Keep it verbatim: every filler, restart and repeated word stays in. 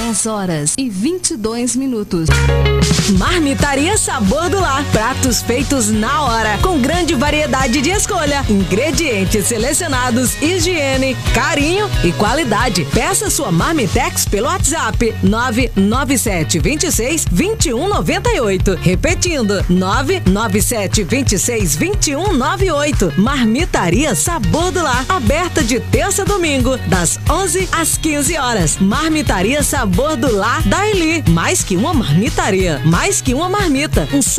dez horas e vinte e dois minutos. Marmitaria Sabor do Lar. Pratos feitos na hora, com grande variedade de escolha, ingredientes selecionados, higiene, carinho e qualidade. Peça sua Marmitex pelo WhatsApp nove nove sete dois seis, dois um nove oito. Repetindo, nove nove sete dois seis, dois um nove oito. Marmitaria Sabor do Lar. Aberta de terça a domingo, das onze às quinze horas. Marmitaria Sabor do Lar da Eli. Mais que uma marmitaria, mais que uma marmita. Um